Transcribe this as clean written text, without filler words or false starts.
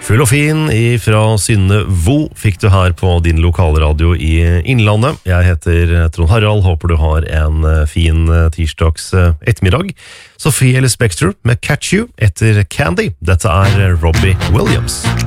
Full og fin fra Synne Vo fikk du her på din lokalradio i Innlandet. Jeg heter Trond Harald, håper du har en fin tirsdags ettermiddag. Sophie Ellis-Bextor med Catch You etter Candy. Dette Robbie Williams.